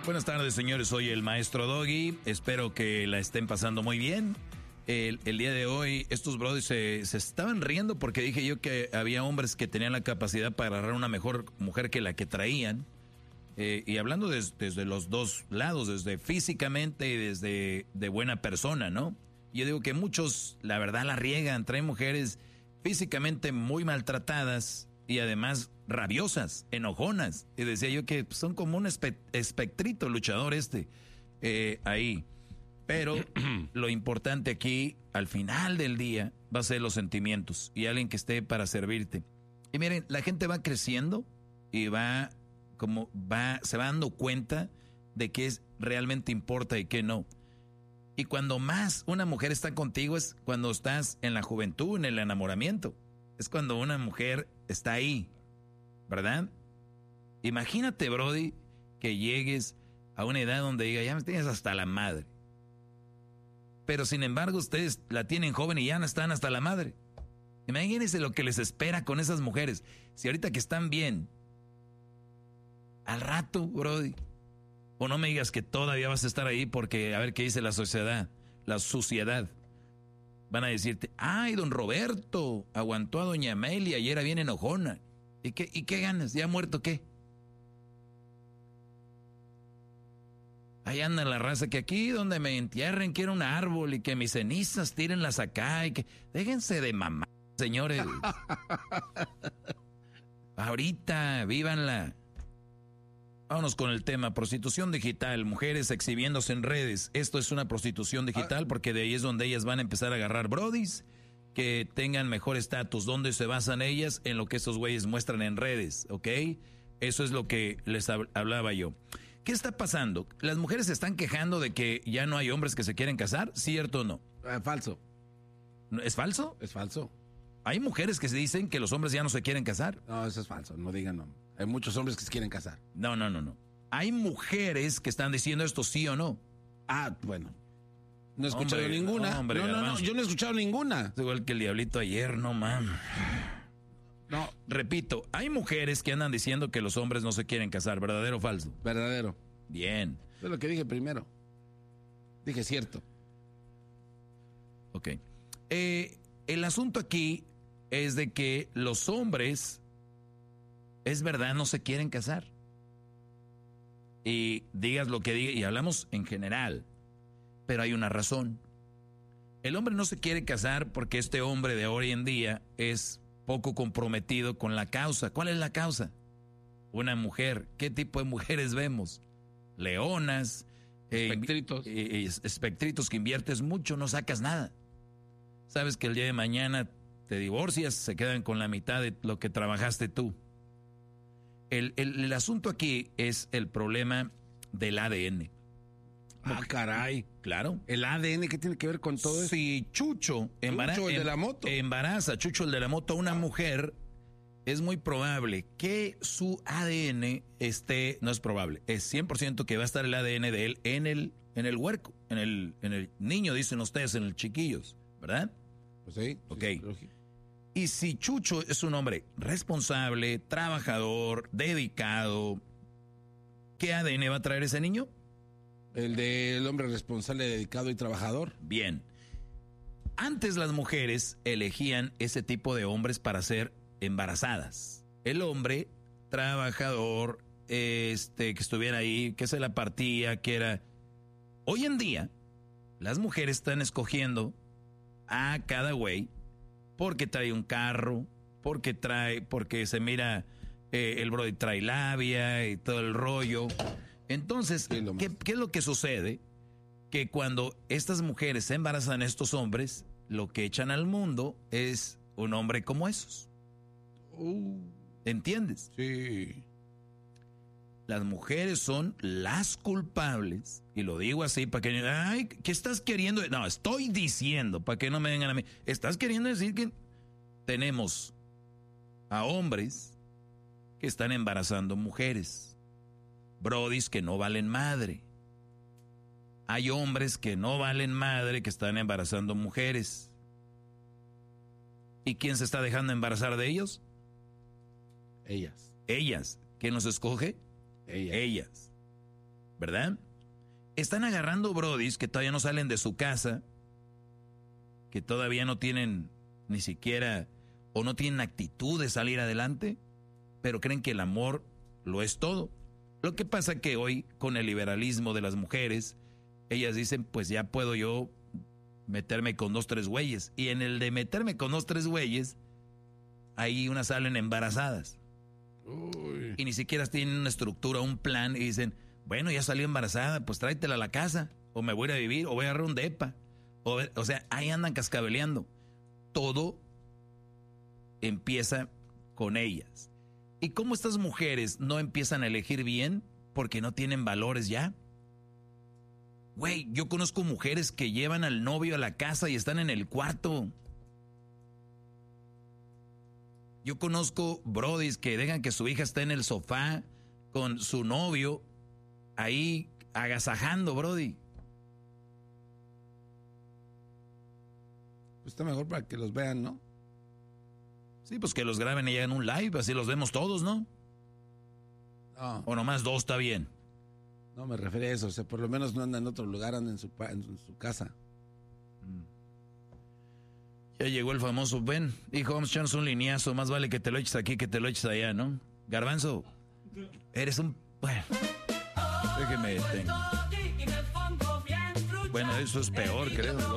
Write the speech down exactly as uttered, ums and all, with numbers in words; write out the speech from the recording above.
Buenas tardes, señores. Soy el maestro Doggy. Espero que la estén pasando muy bien. El, el día de hoy, estos brothers se, se estaban riendo porque dije yo que había hombres que tenían la capacidad para agarrar una mejor mujer que la que traían. Eh, y hablando des, desde los dos lados, desde físicamente y desde de buena persona, ¿no? Yo digo que muchos, la verdad, la riegan. Traen mujeres físicamente muy maltratadas y además rabiosas, enojonas. Y decía yo que son como un espe espectrito luchador este, eh, ahí. Pero lo importante aquí, al final del día, va a ser los sentimientos y alguien que esté para servirte. Y miren, la gente va creciendo y va, como va, se va dando cuenta de qué es, realmente importa y qué no. Y cuando más una mujer está contigo es cuando estás en la juventud, en el enamoramiento. Es cuando una mujer está ahí, ¿verdad? Imagínate, Brody, que llegues a una edad donde diga, ya me tienes hasta la madre. Pero sin embargo, ustedes la tienen joven y ya no están hasta la madre. Imagínense lo que les espera con esas mujeres. Si ahorita que están bien, al rato, Brody, o no me digas que todavía vas a estar ahí porque a ver qué dice la sociedad, la suciedad. Van a decirte, ay, don Roberto aguantó a doña Amelia y era bien enojona. ¿Y qué, y qué ganas? ¿Ya muerto qué? Ahí anda la raza que aquí donde me entierren quiero un árbol y que mis cenizas tírenlas acá y que... Déjense de mamá, señores. Ahorita, vívanla. Vámonos con el tema, prostitución digital, mujeres exhibiéndose en redes. Esto es una prostitución digital porque de ahí es donde ellas van a empezar a agarrar brodis que tengan mejor estatus. ¿Dónde se basan ellas? En lo que estos güeyes muestran en redes, ¿ok? Eso es lo que les hablaba yo. ¿Qué está pasando? ¿Las mujeres se están quejando de que ya no hay hombres que se quieren casar? ¿Cierto o no? Eh, falso. ¿Es falso? Es falso. Hay mujeres que se dicen que los hombres ya no se quieren casar. No, eso es falso, no digan no. Hay muchos hombres que se quieren casar. No, no, no, no. Hay mujeres que están diciendo esto sí o no. Ah, bueno. No he escuchado Hombre, ninguna. hombre, no, no, no, yo no he escuchado ninguna. Es igual que el diablito ayer, no mames. No, repito, hay mujeres que andan diciendo que los hombres no se quieren casar, ¿verdadero o falso? Verdadero. Bien. Es lo que dije primero. Dije cierto. Ok. Eh, el asunto aquí es de que los hombres, es verdad, no se quieren casar. Y digas lo que digas, y hablamos en general, pero hay una razón. El hombre no se quiere casar porque este hombre de hoy en día es poco comprometido con la causa. ¿Cuál es la causa? Una mujer. ¿Qué tipo de mujeres vemos? Leonas, espectritos. Eh, eh, espectritos que inviertes mucho, no sacas nada. Sabes que el día de mañana te divorcias, se quedan con la mitad de lo que trabajaste tú. El, el, el asunto aquí es el problema del A D N. Ah, caray. Claro. ¿El A D N qué tiene que ver con todo eso? Si Chucho, embara Chucho, el de la moto. embaraza Chucho, el de la moto, a una mujer, es muy probable que su A D N esté, no es probable, es cien por ciento que va a estar el A D N de él en el, en el huerco, en el, en el niño, dicen ustedes, en el chiquillos, ¿verdad? Pues sí. Ok. Sí, y si Chucho es un hombre responsable, trabajador, dedicado, ¿qué A D N va a traer ese niño? El del hombre responsable, dedicado y trabajador. Bien. Antes las mujeres elegían ese tipo de hombres para ser embarazadas. El hombre trabajador, este, que estuviera ahí, que se la partía, que era... Hoy en día, las mujeres están escogiendo a cada güey porque trae un carro, porque trae, porque se mira, eh, el brody trae labia y todo el rollo. Entonces, ¿qué, ¿qué es lo que sucede? Que cuando estas mujeres se embarazan a estos hombres, lo que echan al mundo es un hombre como esos. Uh, ¿Entiendes? Sí. Las mujeres son las culpables, y lo digo así para que... Ay, ¿qué estás queriendo? No, estoy diciendo, para que no me vengan a mí. Estás queriendo decir que tenemos a hombres que están embarazando mujeres. Brodis que no valen madre. Hay hombres que no valen madre que están embarazando mujeres. ¿Y quién se está dejando embarazar de ellos? Ellas. Ellas. ¿Quién los escoge? Ellas. Ellas. ¿verdad? Están agarrando brodis que todavía no salen de su casa, que todavía no tienen ni siquiera, o no tienen actitud de salir adelante, pero creen que el amor lo es todo. Lo que pasa que hoy, con el liberalismo de las mujeres, ellas dicen, pues ya puedo yo meterme con dos, tres güeyes. Y en el de meterme con dos, tres güeyes, ahí unas salen embarazadas. Uy. Y ni siquiera tienen una estructura, un plan, y dicen, bueno, ya salió embarazada, pues tráetela a la casa, o me voy a ir a vivir, o voy a agarrar un depa. O, o sea, ahí andan cascabeleando. Todo empieza con ellas. ¿Y cómo estas mujeres no empiezan a elegir bien? Porque no tienen valores ya. Güey, yo conozco mujeres que llevan al novio a la casa y están en el cuarto. Yo conozco brodis que dejan que su hija esté en el sofá con su novio ahí agasajando, brody. Pues está mejor para que los vean, ¿no? Sí, pues que los graben y hagan un live, así los vemos todos, ¿no? No. O nomás dos está bien. No me refiero a eso, o sea, por lo menos no anda en otro lugar, anda en su, en su, en su casa. Ya llegó el famoso, ven, hijo, vamos a echarnos un lineazo, más vale que te lo eches aquí que te lo eches allá, ¿no? Garbanzo, eres un... Bueno, déjeme... Ten... Bueno, eso es peor, creo.